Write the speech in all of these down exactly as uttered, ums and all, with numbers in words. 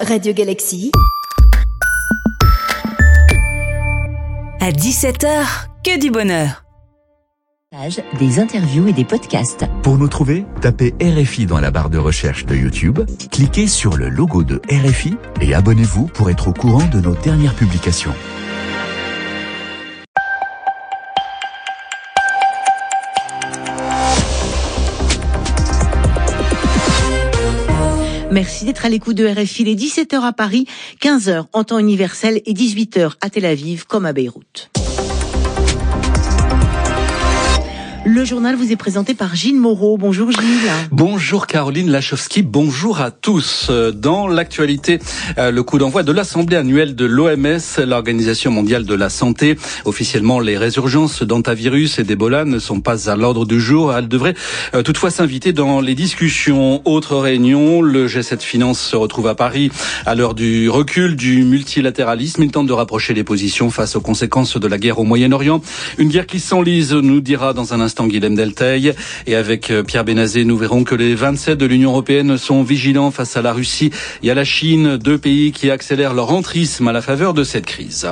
Radio Galaxy. À dix-sept heures, que du bonheur. Des interviews et des podcasts. Pour nous trouver, tapez R F I dans la barre de recherche de YouTube, cliquez sur le logo de R F I et abonnez-vous pour être au courant de nos dernières publications. Merci d'être à l'écoute de R F I. Il est dix-sept heures à Paris, quinze heures en temps universel et dix-huit heures à Tel Aviv comme à Beyrouth. Le journal vous est présenté par Gilles Moreau. Bonjour Gilles. Bonjour Caroline Lachowski, bonjour à tous. Dans l'actualité, le coup d'envoi de l'Assemblée annuelle de l'O M S, l'Organisation mondiale de la santé. Officiellement, les résurgences d'antavirus et d'Ebola ne sont pas à l'ordre du jour. Elles devraient toutefois s'inviter dans les discussions. Autre réunion, le G sept Finance se retrouve à Paris à l'heure du recul du multilatéralisme. Il tente de rapprocher les positions face aux conséquences de la guerre au Moyen-Orient. Une guerre qui s'enlise, nous dira dans un instant Guilhem Delteil. Et avec Pierre Benazé, nous verrons que les vingt-sept de l'Union européenne sont vigilants face à la Russie et à la Chine, deux pays qui accélèrent leur entrisme à la faveur de cette crise.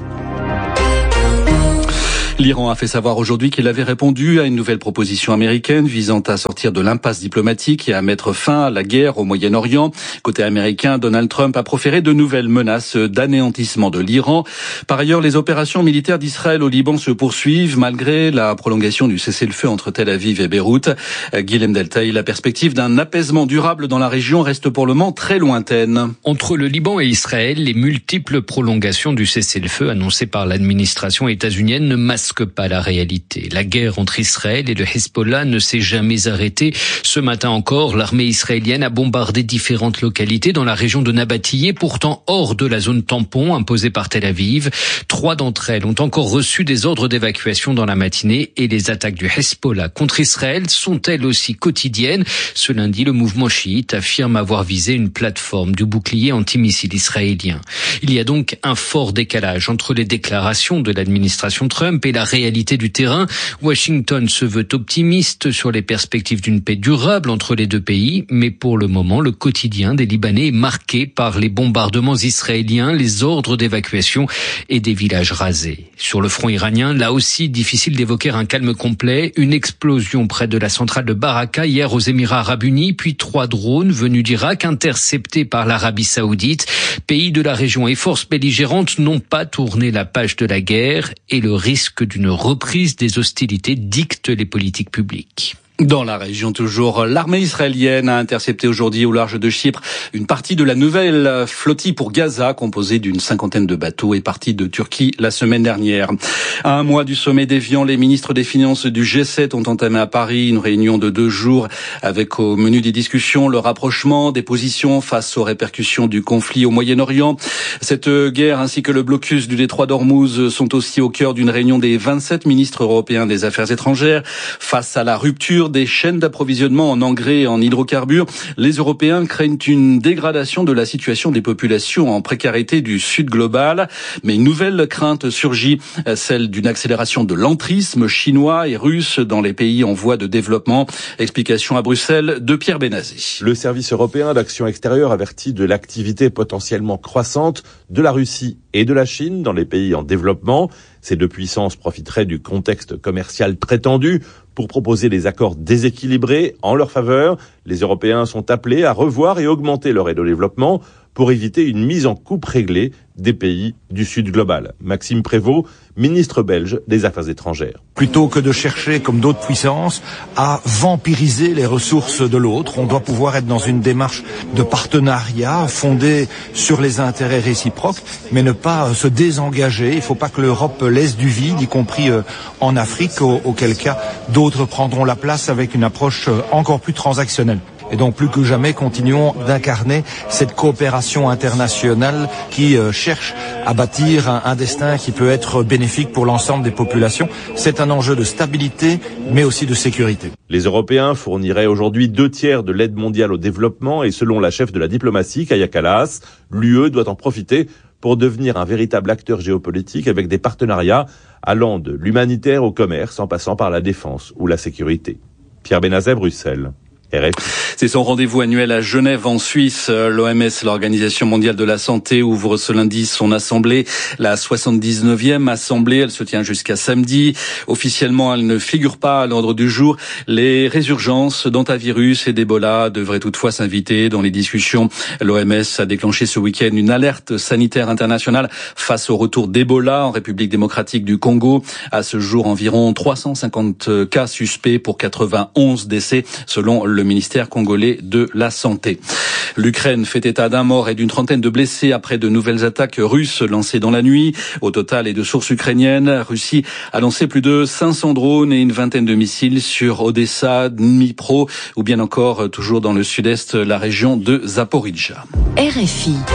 L'Iran a fait savoir aujourd'hui qu'il avait répondu à une nouvelle proposition américaine visant à sortir de l'impasse diplomatique et à mettre fin à la guerre au Moyen-Orient. Côté américain, Donald Trump a proféré de nouvelles menaces d'anéantissement de l'Iran. Par ailleurs, les opérations militaires d'Israël au Liban se poursuivent malgré la prolongation du cessez-le-feu entre Tel Aviv et Beyrouth. Guilhem Delteil, la perspective d'un apaisement durable dans la région reste pour le moment très lointaine. Entre le Liban et Israël, les multiples prolongations du cessez-le-feu annoncées par l'administration états-unienne ne masquent que pas la réalité. La guerre entre Israël et le Hezbollah ne s'est jamais arrêtée. Ce matin encore, l'armée israélienne a bombardé différentes localités dans la région de Nabatillé, pourtant hors de la zone tampon imposée par Tel Aviv. Trois d'entre elles ont encore reçu des ordres d'évacuation dans la matinée et les attaques du Hezbollah contre Israël sont elles aussi quotidiennes. Ce lundi, le mouvement chiite affirme avoir visé une plateforme du bouclier antimissile israélien. Il y a donc un fort décalage entre les déclarations de l'administration Trump et la réalité du terrain. Washington se veut optimiste sur les perspectives d'une paix durable entre les deux pays, mais pour le moment, le quotidien des Libanais est marqué par les bombardements israéliens, les ordres d'évacuation et des villages rasés. Sur le front iranien, là aussi, difficile d'évoquer un calme complet. Une explosion près de la centrale de Baraka hier aux Émirats arabes unis, puis trois drones venus d'Irak interceptés par l'Arabie saoudite. Pays de la région et forces belligérantes n'ont pas tourné la page de la guerre et le risque d'une reprise des hostilités dicte les politiques publiques. Dans la région toujours, l'armée israélienne a intercepté aujourd'hui au large de Chypre une partie de la nouvelle flottille pour Gaza, composée d'une cinquantaine de bateaux et partie de Turquie la semaine dernière. À un mois du sommet d'Évian, les ministres des Finances du G sept ont entamé à Paris une réunion de deux jours avec au menu des discussions le rapprochement des positions face aux répercussions du conflit au Moyen-Orient. Cette guerre ainsi que le blocus du détroit d'Ormuz sont aussi au cœur d'une réunion des vingt-sept ministres européens des Affaires étrangères. Face à la rupture des chaînes d'approvisionnement en engrais et en hydrocarbures, les Européens craignent une dégradation de la situation des populations en précarité du Sud global. Mais une nouvelle crainte surgit, celle d'une accélération de l'entrisme chinois et russe dans les pays en voie de développement. Explication à Bruxelles de Pierre Benazé. Le service européen d'action extérieure avertit de l'activité potentiellement croissante de la Russie et de la Chine dans les pays en développement. Ces deux puissances profiteraient du contexte commercial très tendu pour proposer des accords déséquilibrés en leur faveur. Les Européens sont appelés à revoir et augmenter leur aide au développement pour éviter une mise en coupe réglée des pays du Sud global. Maxime Prévost, ministre belge des Affaires étrangères. Plutôt que de chercher, comme d'autres puissances, à vampiriser les ressources de l'autre, on doit pouvoir être dans une démarche de partenariat fondée sur les intérêts réciproques, mais ne pas se désengager. Il ne faut pas que l'Europe laisse du vide, y compris en Afrique, auquel cas d'autres prendront la place avec une approche encore plus transactionnelle. Et donc, plus que jamais, continuons d'incarner cette coopération internationale qui euh, cherche à bâtir un, un destin qui peut être bénéfique pour l'ensemble des populations. C'est un enjeu de stabilité, mais aussi de sécurité. Les Européens fourniraient aujourd'hui deux tiers de l'aide mondiale au développement et selon la chef de la diplomatie, Kaja Kallas, l'U E doit en profiter pour devenir un véritable acteur géopolitique avec des partenariats allant de l'humanitaire au commerce en passant par la défense ou la sécurité. Pierre Benazet, Bruxelles. R F I. C'est son rendez-vous annuel à Genève en Suisse. L'O M S, l'Organisation mondiale de la santé, ouvre ce lundi son assemblée, la soixante-dix-neuvième assemblée. Elle se tient jusqu'à samedi. Officiellement, elle ne figure pas à l'ordre du jour. Les résurgences d'hantavirus et d'Ebola devraient toutefois s'inviter dans les discussions. L'O M S a déclenché ce week-end une alerte sanitaire internationale face au retour d'Ebola en République démocratique du Congo. À ce jour, environ trois cent cinquante cas suspects pour quatre-vingt-onze décès, selon le ministère congolais de la Santé. L'Ukraine fait état d'un mort et d'une trentaine de blessés après de nouvelles attaques russes lancées dans la nuit. Au total, et de sources ukrainiennes, Russie a lancé plus de cinq cents drones et une vingtaine de missiles sur Odessa, Dnipro ou bien encore, toujours dans le sud-est, la région de Zaporizhzhia. R F I.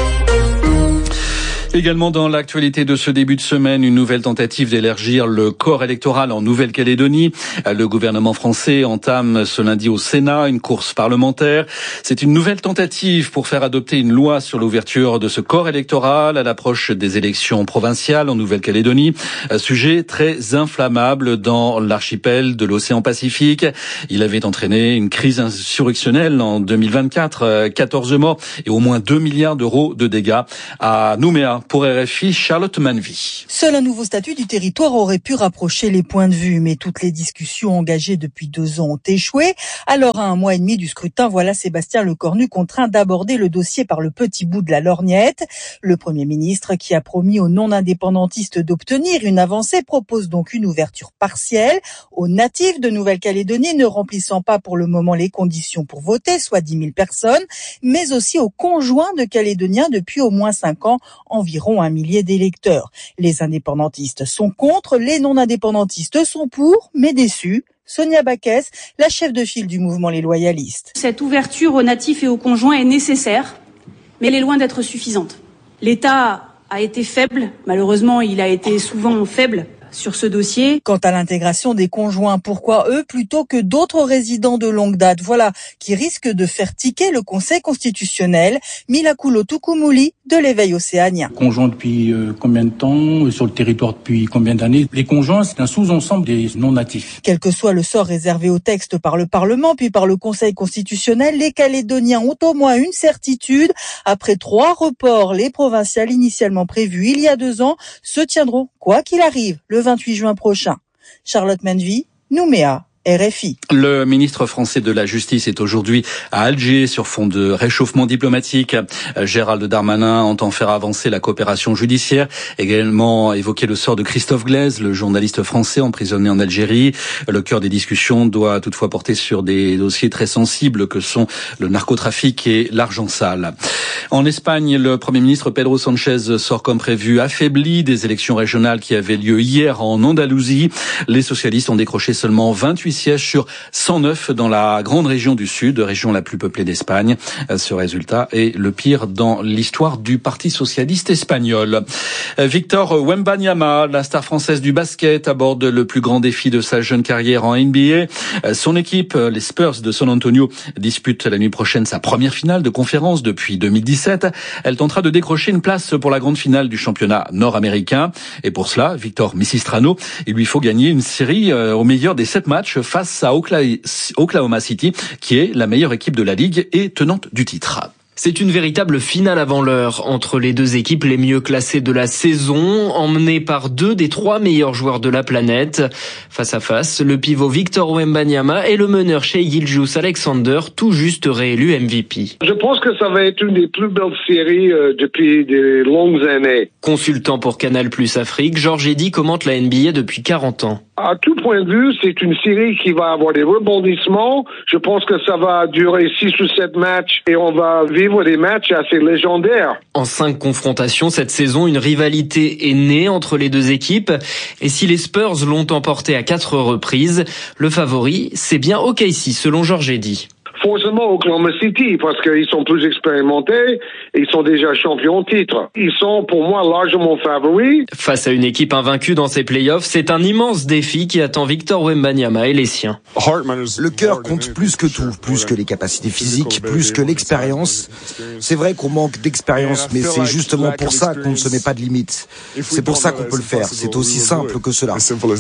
Également dans l'actualité de ce début de semaine, une nouvelle tentative d'élargir le corps électoral en Nouvelle-Calédonie. Le gouvernement français entame ce lundi au Sénat une course parlementaire. C'est une nouvelle tentative pour faire adopter une loi sur l'ouverture de ce corps électoral à l'approche des élections provinciales en Nouvelle-Calédonie. Sujet très inflammable dans l'archipel de l'océan Pacifique. Il avait entraîné une crise insurrectionnelle en deux mille vingt-quatre, quatorze morts et au moins deux milliards d'euros de dégâts à Nouméa. Pour R F I, Charlotte Manvy. Seul un nouveau statut du territoire aurait pu rapprocher les points de vue, mais toutes les discussions engagées depuis deux ans ont échoué. Alors, à un mois et demi du scrutin, voilà Sébastien Lecornu contraint d'aborder le dossier par le petit bout de la lorgnette. Le Premier ministre, qui a promis aux non-indépendantistes d'obtenir une avancée, propose donc une ouverture partielle aux natifs de Nouvelle-Calédonie ne remplissant pas pour le moment les conditions pour voter, soit dix mille personnes, mais aussi aux conjoints de Calédoniens depuis au moins cinq ans, environ un millier d'électeurs. Les indépendantistes sont contre, les non-indépendantistes sont pour, mais déçus. Sonia Baquès, la chef de file du mouvement Les Loyalistes. Cette ouverture aux natifs et aux conjoints est nécessaire, mais elle est loin d'être suffisante. L'État a été faible, malheureusement il a été souvent faible sur ce dossier. Quant à l'intégration des conjoints, pourquoi eux plutôt que d'autres résidents de longue date? Voilà qui risque de faire tiquer le Conseil constitutionnel. Milakulo Tukumuli de l'Éveil océanien. Conjoints depuis euh, combien de temps? Sur le territoire depuis combien d'années? Les conjoints, c'est un sous-ensemble des non-natifs. Quel que soit le sort réservé au texte par le Parlement puis par le Conseil constitutionnel, les Calédoniens ont au moins une certitude. Après trois reports, les provinciales initialement prévues il y a deux ans se tiendront, quoi qu'il arrive, le vingt-huit juin prochain. Charlotte Manvy, Nouméa. R F I. Le ministre français de la Justice est aujourd'hui à Alger sur fond de réchauffement diplomatique. Gérald Darmanin entend faire avancer la coopération judiciaire, également évoquer le sort de Christophe Glaise, le journaliste français emprisonné en Algérie. Le cœur des discussions doit toutefois porter sur des dossiers très sensibles que sont le narcotrafic et l'argent sale. En Espagne, le Premier ministre Pedro Sánchez sort comme prévu affaibli des élections régionales qui avaient lieu hier en Andalousie. Les socialistes ont décroché seulement vingt-huit sièges sur cent neuf dans la grande région du Sud, région la plus peuplée d'Espagne. Ce résultat est le pire dans l'histoire du Parti socialiste espagnol. Victor Wembanyama, la star française du basket, aborde le plus grand défi de sa jeune carrière en N B A. Son équipe, les Spurs de San Antonio, dispute la nuit prochaine sa première finale de conférence depuis deux mille dix-sept. Elle tentera de décrocher une place pour la grande finale du championnat nord-américain. Et pour cela, Victor Misistrano, il lui faut gagner une série au meilleur des sept matchs face à Oklahoma City, qui est la meilleure équipe de la ligue et tenante du titre. C'est une véritable finale avant l'heure entre les deux équipes les mieux classées de la saison, emmenées par deux des trois meilleurs joueurs de la planète. Face à face, le pivot Victor Wembanyama et le meneur Shai Gilgeous-Alexander, tout juste réélu M V P. Je pense que ça va être une des plus belles séries euh, depuis de longues années. Consultant pour Canal Plus Afrique, Georges Eddy commente la N B A depuis quarante ans. À tout point de vue, c'est une série qui va avoir des rebondissements. Je pense que ça va durer six ou sept matchs et on va vivre des matchs assez légendaires. En cinq confrontations cette saison, une rivalité est née entre les deux équipes. Et si les Spurs l'ont emporté à quatre reprises, le favori, c'est bien O K C selon Georges Eddy. Forcément Oklahoma City, parce qu'ils sont plus expérimentés, ils sont déjà champions de titre. Ils sont pour moi largement favoris. Face à une équipe invaincue dans ces playoffs, c'est un immense défi qui attend Victor Wembanyama et les siens. Le cœur compte plus que tout, plus que les capacités physiques, plus que l'expérience. C'est vrai qu'on manque d'expérience, mais c'est justement pour ça qu'on ne se met pas de limites. C'est pour ça qu'on peut le faire, c'est aussi simple que cela.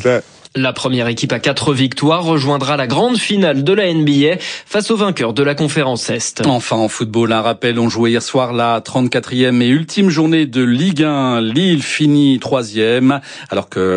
La première équipe à quatre victoires rejoindra la grande finale de la N B A face au vainqueur de la conférence Est. Enfin en football, un rappel, on jouait hier soir la trente-quatrième et ultime journée de Ligue un. Lille finit troisième alors que